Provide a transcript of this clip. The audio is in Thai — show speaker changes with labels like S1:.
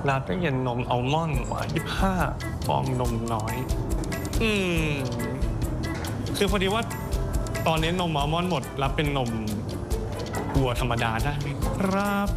S1: ลาเต้เย็นนมอัลมอนด์หวาน25ฟองนมน้อย คือพอดีว่าตอนนี้นมอัลมอนด์หมดรับเป็นนมวัวธรรมดาได้ไหมครับ